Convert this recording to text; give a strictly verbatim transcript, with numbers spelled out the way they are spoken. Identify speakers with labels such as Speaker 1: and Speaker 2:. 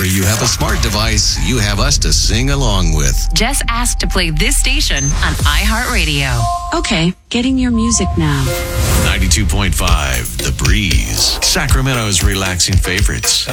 Speaker 1: whenever you have a smart device, you have us to sing along with.
Speaker 2: Just ask to play this station on iHeartRadio.
Speaker 3: Okay, getting your music now.
Speaker 1: ninety-two point five The Breeze. Sacramento's relaxing favorites.